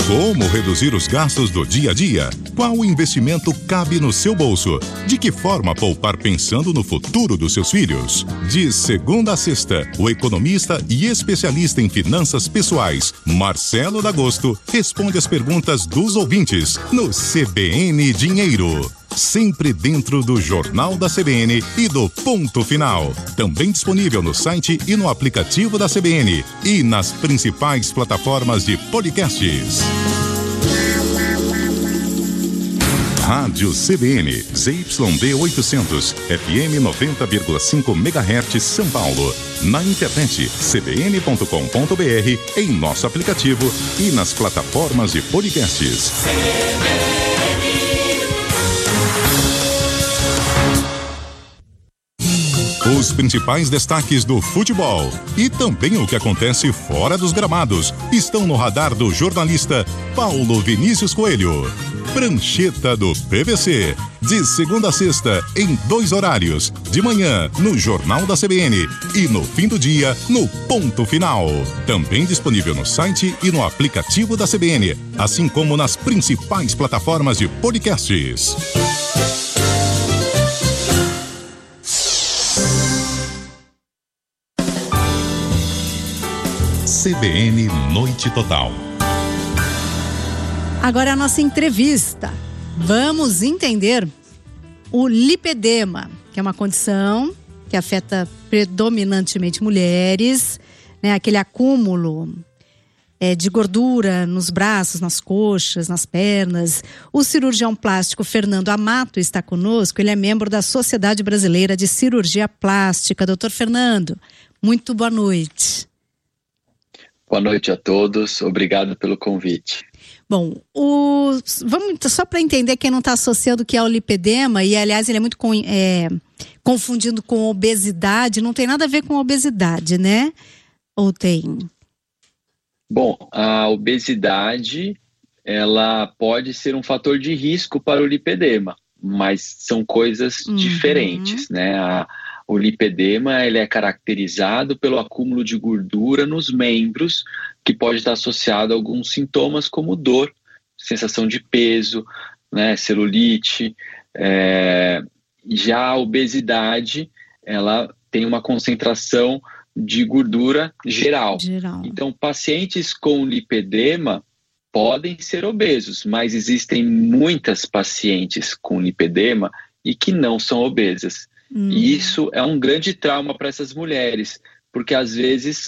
Como reduzir os gastos do dia a dia? Qual investimento cabe no seu bolso? De que forma poupar pensando no futuro dos seus filhos? De segunda a sexta, o economista e especialista em finanças pessoais, Marcelo D'Agosto, responde as perguntas dos ouvintes no CBN Dinheiro. Sempre dentro do Jornal da CBN e do Ponto Final. Também disponível no site e no aplicativo da CBN e nas principais plataformas de podcasts. Rádio CBN, ZYD 800, FM 90,5 MHz São Paulo. Na internet, cbn.com.br, em nosso aplicativo e nas plataformas de podcasts. Os principais destaques do futebol e também o que acontece fora dos gramados estão no radar do jornalista Paulo Vinícius Coelho. Prancheta do PVC, de segunda a sexta, em 2 horários, de manhã no Jornal da CBN e no fim do dia no Ponto Final. Também disponível no site e no aplicativo da CBN, assim como nas principais plataformas de podcasts. CBN Noite Total. Agora é a nossa entrevista. Vamos entender o lipedema, que é uma condição que afeta predominantemente mulheres, né? Aquele acúmulo de gordura nos braços, nas coxas, nas pernas. O cirurgião plástico Fernando Amato está conosco. Ele é membro da Sociedade Brasileira de Cirurgia Plástica. Doutor Fernando, muito boa noite. Boa noite a todos, obrigado pelo convite. Bom, vamos só para entender quem não está associando o que é o lipedema, e aliás ele é muito confundido com obesidade, não tem nada a ver com obesidade, né? Ou tem? Bom, a obesidade, ela pode ser um fator de risco para o lipedema, mas são coisas diferentes, né? O lipedema, ele é caracterizado pelo acúmulo de gordura nos membros, que pode estar associado a alguns sintomas como dor, sensação de peso, né, celulite. Já a obesidade, ela tem uma concentração de gordura geral. Então, pacientes com lipedema podem ser obesos, mas existem muitas pacientes com lipedema e que não são obesas. E isso é um grande trauma para essas mulheres, porque às vezes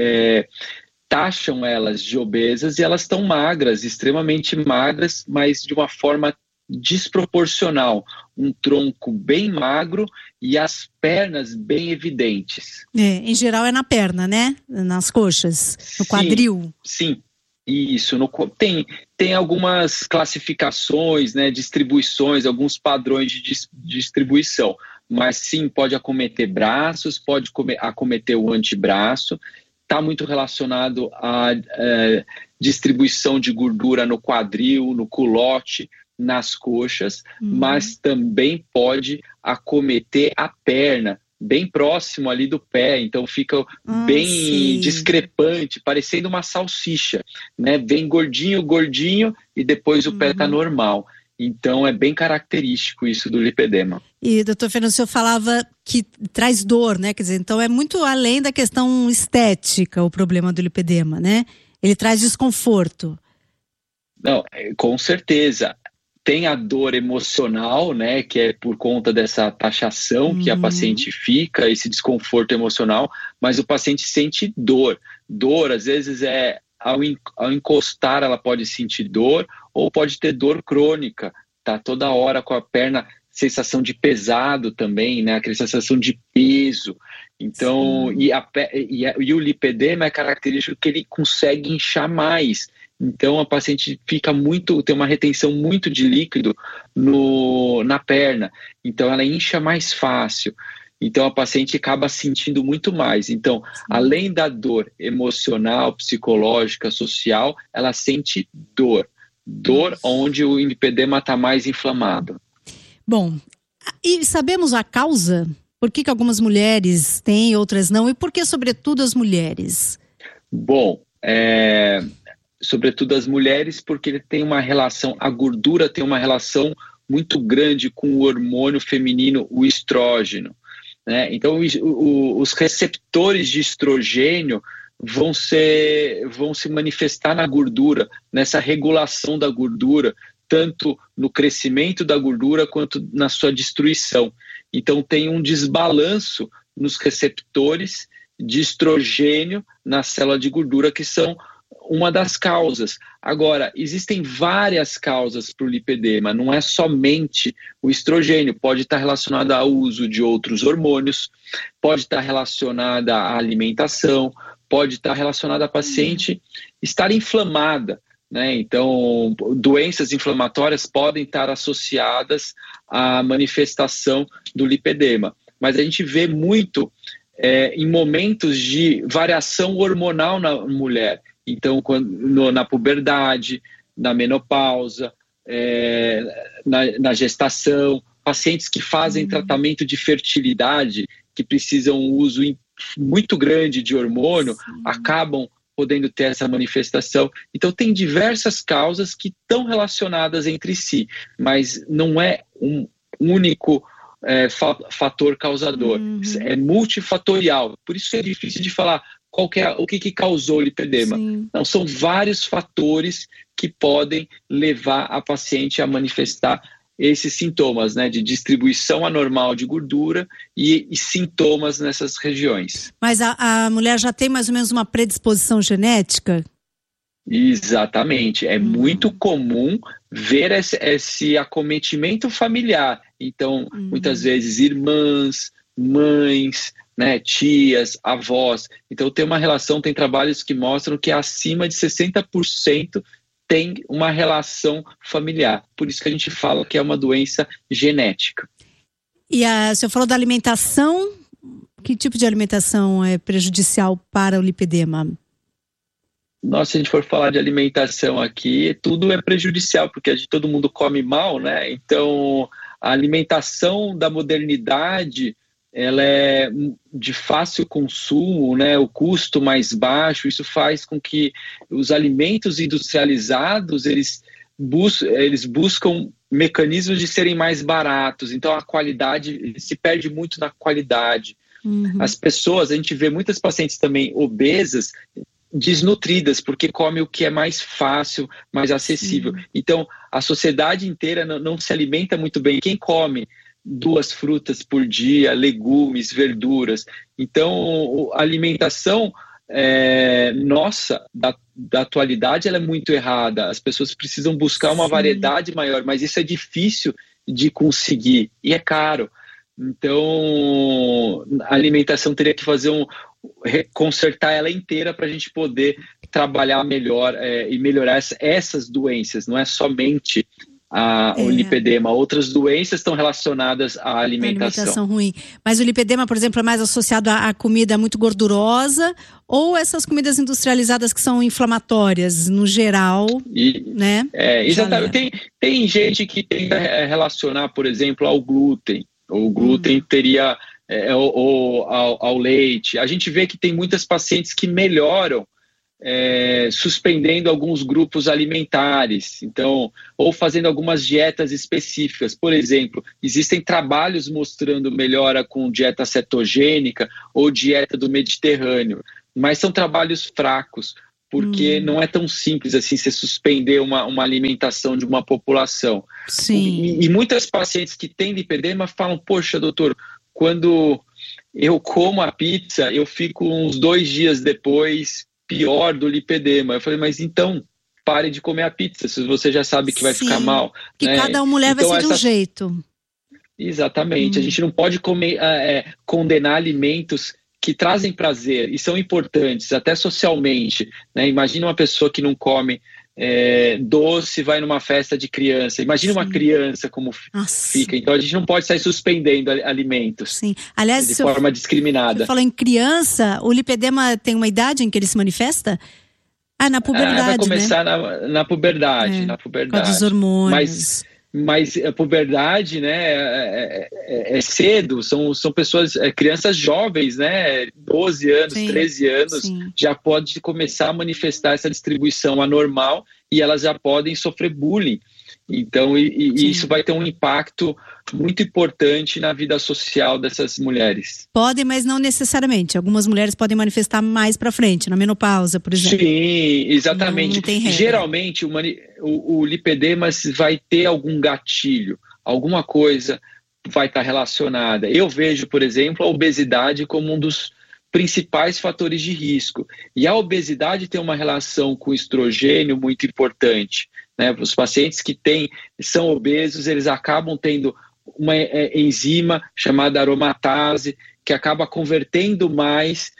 taxam elas de obesas e elas estão magras, extremamente magras, mas de uma forma desproporcional. Um tronco bem magro e as pernas bem evidentes. Em geral é na perna, né? Nas coxas, no quadril. Sim. Isso, tem algumas classificações, né, distribuições, alguns padrões de distribuição, mas sim, pode acometer braços, pode acometer o antebraço, está muito relacionado à distribuição de gordura no quadril, no culote, nas coxas, mas também pode acometer a perna, bem próximo ali do pé, então fica bem discrepante, parecendo uma salsicha, né? Bem gordinho e depois o pé está normal. Então é bem característico isso do lipedema. E doutor Fernando, o senhor falava que traz dor, né? Quer dizer, então é muito além da questão estética o problema do lipedema, né? Ele traz desconforto. Não, com certeza. Tem a dor emocional, né, que é por conta dessa taxação que a paciente fica, esse desconforto emocional, mas o paciente sente dor. Dor, às vezes, ao encostar, ela pode sentir dor, ou pode ter dor crônica, tá toda hora com a perna, sensação de pesado também, né, aquela sensação de peso. Então, e o lipedema é característico que ele consegue inchar mais. Então a paciente tem uma retenção muito de líquido na perna, então ela incha mais fácil, então a paciente acaba sentindo muito mais. Então, além da dor emocional, psicológica, social, ela sente dor onde o lipedema está mais inflamado. Bom, e sabemos a causa? Por que algumas mulheres têm, outras não? E por que, sobretudo, as mulheres? Bom, sobretudo as mulheres, porque ele tem uma relação, a gordura tem uma relação muito grande com o hormônio feminino, o estrógeno, né? Então, os receptores de estrogênio vão se manifestar na gordura, nessa regulação da gordura, tanto no crescimento da gordura quanto na sua destruição. Então, tem um desbalanço nos receptores de estrogênio na célula de gordura, que são uma das causas. Agora, existem várias causas para o lipedema, não é somente o estrogênio, pode estar relacionado ao uso de outros hormônios, pode estar relacionada à alimentação, pode estar relacionada à paciente estar inflamada, né? Então, doenças inflamatórias podem estar associadas à manifestação do lipedema, mas a gente vê muito em momentos de variação hormonal na mulher. Então, na puberdade, na menopausa, na gestação, pacientes que fazem tratamento de fertilidade, que precisam um uso muito grande de hormônio, acabam podendo ter essa manifestação. Então, tem diversas causas que estão relacionadas entre si, mas não é um único fator causador. É multifatorial. Por isso que é difícil de falar o que causou o lipedema. Não, são vários fatores que podem levar a paciente a manifestar esses sintomas, né, de distribuição anormal de gordura e sintomas nessas regiões. Mas a mulher já tem mais ou menos uma predisposição genética? Exatamente. É muito comum ver esse acometimento familiar. Então, muitas vezes, irmãs, mães, né, tias, avós. Então, tem uma relação, tem trabalhos que mostram que acima de 60% tem uma relação familiar. Por isso que a gente fala que é uma doença genética. E o senhor falou da alimentação. Que tipo de alimentação é prejudicial para o lipedema? Nossa, se a gente for falar de alimentação aqui, tudo é prejudicial, porque todo mundo come mal, né? Então, a alimentação da modernidade, ela é de fácil consumo, né? O custo mais baixo, isso faz com que os alimentos industrializados, eles buscam mecanismos de serem mais baratos, então a qualidade se perde muito na qualidade. As pessoas, a gente vê muitas pacientes também obesas, desnutridas, porque come o que é mais fácil, mais acessível. Então, a sociedade inteira não se alimenta muito bem. Quem come 2 frutas por dia, legumes, verduras. Então, a alimentação nossa, da atualidade, ela é muito errada. As pessoas precisam buscar uma variedade maior, mas isso é difícil de conseguir e é caro. Então, a alimentação teria que consertar ela inteira para a gente poder trabalhar melhor e melhorar essas doenças. Não é somente o lipedema, outras doenças estão relacionadas à alimentação. Alimentação ruim. Mas o lipedema, por exemplo, é mais associado à comida muito gordurosa ou essas comidas industrializadas que são inflamatórias, no geral, né? Exatamente. Tem gente que tenta relacionar, por exemplo, ao glúten. O glúten teria, ou ao leite. A gente vê que tem muitas pacientes que melhoram suspendendo alguns grupos alimentares, então, ou fazendo algumas dietas específicas. Por exemplo, existem trabalhos mostrando melhora com dieta cetogênica ou dieta do Mediterrâneo, mas são trabalhos fracos, porque não é tão simples assim você suspender uma alimentação de uma população. E muitas pacientes que têm lipedema falam, poxa, doutor, quando eu como a pizza, eu fico uns 2 dias depois pior do lipedema. Eu falei, mas então pare de comer a pizza, se você já sabe que vai ficar mal. Que né? Cada mulher então, vai ser de um jeito. Exatamente, a gente não pode condenar alimentos que trazem prazer e são importantes, até socialmente, né? Imagina uma pessoa que não come doce, vai numa festa de criança. Imagina uma criança como fica. Então a gente não pode sair suspendendo alimentos Aliás, de forma discriminada. Você falou em criança, o lipedema tem uma idade em que ele se manifesta? Na puberdade, vai começar, né? na puberdade, na puberdade. Com os hormônios. Mas a puberdade, né, é cedo, são pessoas, crianças jovens, né, 12 anos, sim, 13 anos, sim, já pode começar a manifestar essa distribuição anormal e elas já podem sofrer bullying. Então, isso vai ter um impacto muito importante na vida social dessas mulheres. Podem, mas não necessariamente. Algumas mulheres podem manifestar mais para frente, na menopausa, por exemplo. Sim, exatamente. Não tem regra. Geralmente, o lipedema vai ter algum gatilho, alguma coisa vai estar relacionada. Eu vejo, por exemplo, a obesidade como um dos principais fatores de risco. E a obesidade tem uma relação com o estrogênio muito importante, né? Os pacientes que são obesos, eles acabam tendo uma enzima chamada aromatase, que acaba convertendo mais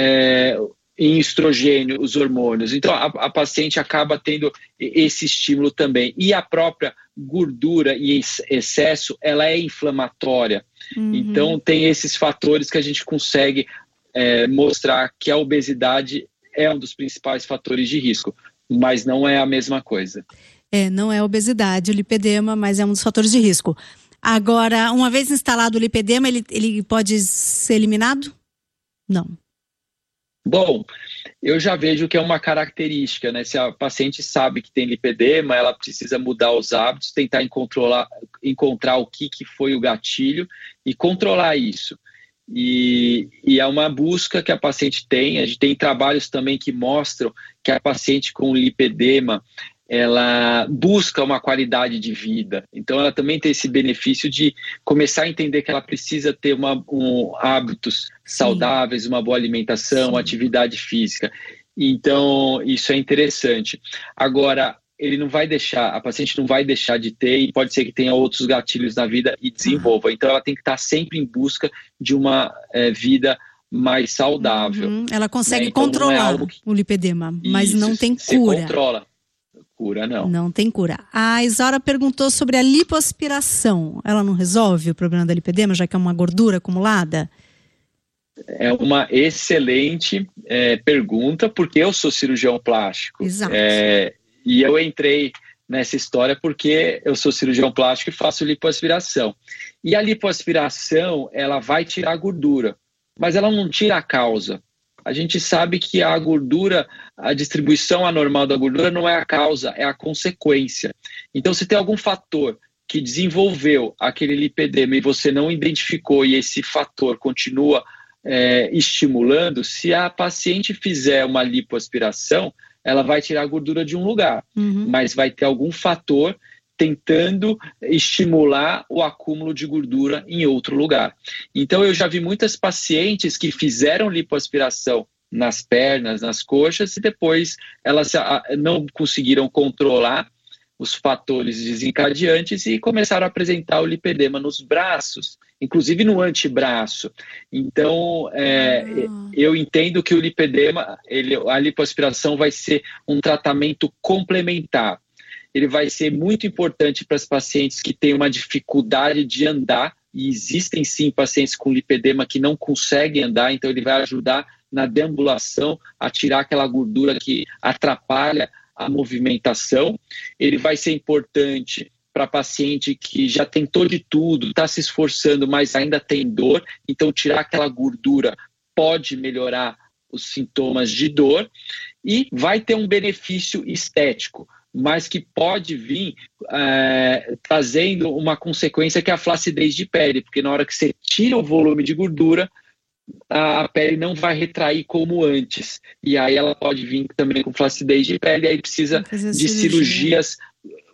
em estrogênio os hormônios. Então, a paciente acaba tendo esse estímulo também. E a própria gordura e excesso, ela é inflamatória. Então, tem esses fatores que a gente consegue mostrar que a obesidade é um dos principais fatores de risco, mas não é a mesma coisa. Não é a obesidade, o lipedema, mas é um dos fatores de risco. Agora, uma vez instalado o lipedema, ele pode ser eliminado? Não. Bom, eu já vejo que é uma característica, né? Se a paciente sabe que tem lipedema, ela precisa mudar os hábitos, tentar encontrar o que foi o gatilho e controlar isso. E é uma busca que a paciente tem. A gente tem trabalhos também que mostram que a paciente com lipedema, ela busca uma qualidade de vida. Então ela também tem esse benefício de começar a entender que ela precisa ter hábitos saudáveis, uma boa alimentação, uma atividade física. Então isso é interessante. Agora, a paciente não vai deixar de ter, e pode ser que tenha outros gatilhos na vida e desenvolva. Então ela tem que estar sempre em busca de uma vida mais saudável. Ela consegue controlar o lipedema, mas não tem cura. Controla. Cura não. Não tem cura. A Isaura perguntou sobre a lipoaspiração. Ela não resolve o problema da lipedema, já que é uma gordura acumulada? É uma excelente pergunta, porque eu sou cirurgião plástico. Exato. E eu entrei nessa história porque eu sou cirurgião plástico e faço lipoaspiração. E a lipoaspiração, ela vai tirar a gordura, mas ela não tira a causa. A gente sabe que a gordura, a distribuição anormal da gordura não é a causa, é a consequência. Então, se tem algum fator que desenvolveu aquele lipedema e você não identificou e esse fator continua estimulando, se a paciente fizer uma lipoaspiração, ela vai tirar a gordura de um lugar, mas vai ter algum fator tentando estimular o acúmulo de gordura em outro lugar. Então eu já vi muitas pacientes que fizeram lipoaspiração nas pernas, nas coxas, e depois elas não conseguiram controlar os fatores desencadeantes e começaram a apresentar o lipedema nos braços, inclusive no antebraço. Então, eu entendo que o lipedema, a lipoaspiração vai ser um tratamento complementar. Ele vai ser muito importante para as pacientes que têm uma dificuldade de andar, e existem sim pacientes com lipedema que não conseguem andar, então ele vai ajudar na deambulação a tirar aquela gordura que atrapalha a movimentação. Ele vai ser importante para paciente que já tentou de tudo, está se esforçando, mas ainda tem dor, então tirar aquela gordura pode melhorar os sintomas de dor, e vai ter um benefício estético, mas que pode vir trazendo uma consequência que é a flacidez de pele, porque na hora que você tira o volume de gordura, a pele não vai retrair como antes, e aí ela pode vir também com flacidez de pele, e aí precisa de cirurgias